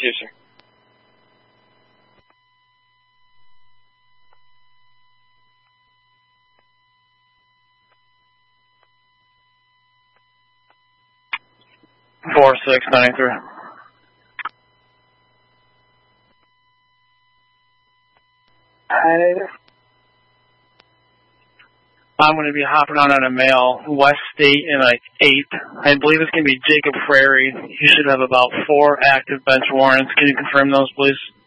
you, sir. Four 693. I'm going to be hopping on a mail, West State in like 8. I believe it's going to be Jacob Frary. He should have about 4 active bench warrants. Can you confirm those, please?